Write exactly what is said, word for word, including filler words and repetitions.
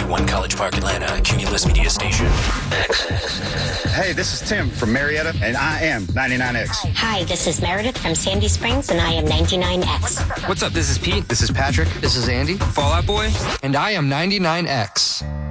ninety-one College Park, Atlanta, Cumulus Media Station. X. Hey, this is Tim from Marietta, and I am ninety-nine X. Hi, this is Meredith from Sandy Springs, and I am ninety-nine X. What's up? This is Pete. This is Patrick. This is Andy. Fall Out Boy. And I am ninety-nine X.